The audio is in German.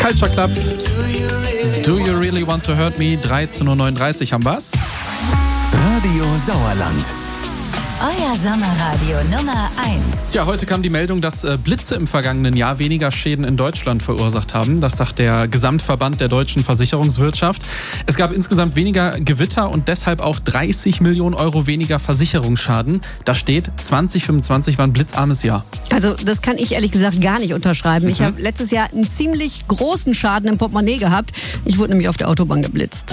Culture Club. Do you really want to hurt me? 13.39 Uhr haben wir's. Radio Sauerland. Euer Sommerradio Nummer 1. Ja, heute kam die Meldung, dass Blitze im vergangenen Jahr weniger Schäden in Deutschland verursacht haben. Das sagt der Gesamtverband der deutschen Versicherungswirtschaft. Es gab insgesamt weniger Gewitter und deshalb auch 30 Millionen Euro weniger Versicherungsschaden. Da steht, 2025 war ein blitzarmes Jahr. Also das kann ich ehrlich gesagt gar nicht unterschreiben. Ich habe letztes Jahr einen ziemlich großen Schaden im Portemonnaie gehabt. Ich wurde nämlich auf der Autobahn geblitzt.